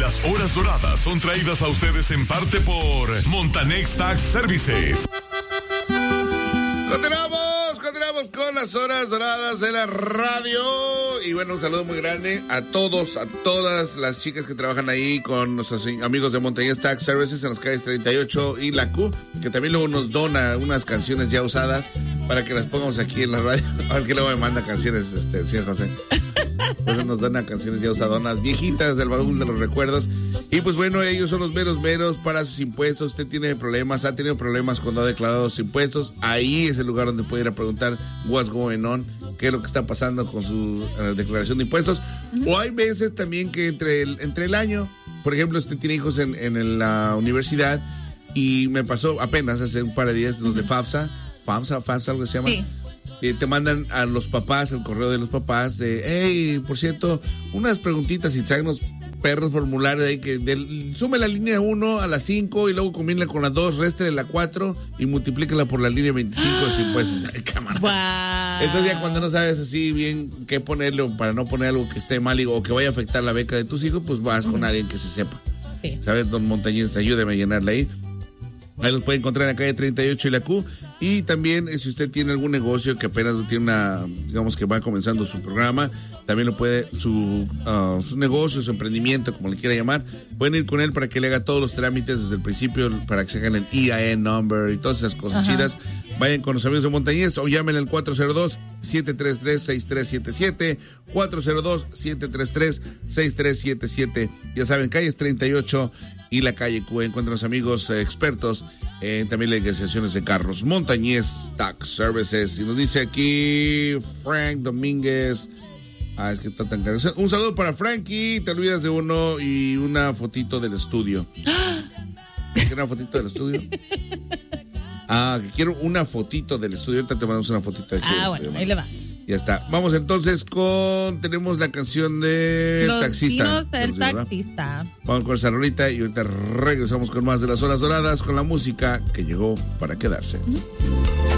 Las horas doradas son traídas a ustedes en parte por Montanex Tax Services. Continuamos con las horas doradas de la radio. Y bueno, un saludo muy grande a todas las chicas que trabajan ahí con nuestros amigos de Montañez Tax Services en las calles 38 y la Q, que también luego nos dona unas canciones ya usadas para que las pongamos aquí en la radio. A ver que luego me manda canciones, señor José. Pues nos dona canciones ya usadonas, viejitas del baúl de los recuerdos. Y pues bueno, ellos son los meros para sus impuestos. Usted tiene problemas, ha tenido problemas cuando ha declarado sus impuestos. Ahí es el lugar donde puede ir a preguntar what's going on, qué es lo que está pasando con su declaración de impuestos. O hay veces también que entre el año, por ejemplo, usted tiene hijos en la universidad y me pasó apenas hace un par de días los de FAFSA, algo que se llama. Sí. Te mandan a los papás, el correo de los papás, de, hey, por cierto, unas preguntitas y traen unos perros formularios ahí que sume la línea 1 a la 5 y luego combínela con la 2, reste de la 4 y multiplícala por la línea 25 de sus impuestos. Ay, camarada. Wow. Entonces ya cuando no sabes así bien qué ponerle para no poner algo que esté mal o que vaya a afectar la beca de tus hijos, pues vas con alguien que se sepa. Sí. ¿Sabes? Don Montañez, ayúdeme a llenarla ahí. Ahí los puede encontrar en la calle 38 y la Q. Y también, si usted tiene algún negocio que apenas tiene digamos que va comenzando su programa, también lo puede, su negocio, su emprendimiento, como le quiera llamar, pueden ir con él para que le haga todos los trámites desde el principio, para que se hagan el EIN number y todas esas cosas chidas. Vayan con los amigos de Montañez o llamen al 402-733-6377, 402-733-6377. Ya saben, calles 38 y la calle Q. Encuentran los amigos expertos en también legalizaciones de carros. Montañez Tax Services. Y nos dice aquí Frank Domínguez. Es que está tan caro. Un saludo para Frankie. Te olvidas de uno y una fotito del estudio. ¿Quieres una fotito del estudio? Que quiero una fotito del estudio. Ahorita te mandamos una fotito del estudio. Bueno, ahí le va. Ya está. Vamos entonces tenemos la canción de Taxista. El taxista. Vamos con esa rolita y ahorita regresamos con más de las horas doradas con la música que llegó para quedarse.